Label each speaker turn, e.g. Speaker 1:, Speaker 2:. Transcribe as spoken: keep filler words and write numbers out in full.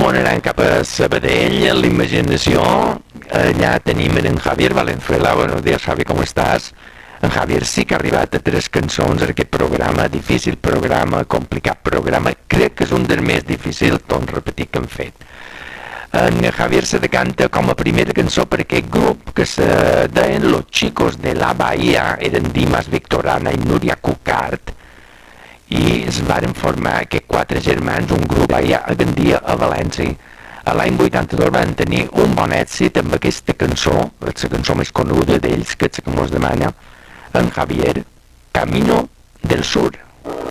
Speaker 1: Mos anant cap a Sabadell, a la imaginació. Allà tenim en Javier Valenzuela. Buenos días, Javi, ¿cómo estás? En Javier sí que ha arribat a tres cançons en aquest programa, difícil programa, complicat programa, crec que és un dels més difícils, tot repetir, que hem fet. En Javier se decanta com a primera cançó per aquest grup que se deien Los Chicos de la Bahía, eren Dimas Victorana i Núria Cucart, i es varen formar aquests quatre germans, un grup allà a Gandia, a València. A l'any vuitanta-dos van tenir un bon èxit amb aquesta cançó, la cançó més coneguda d'ells, que és la que mos demana en Javier, Camino del Sur.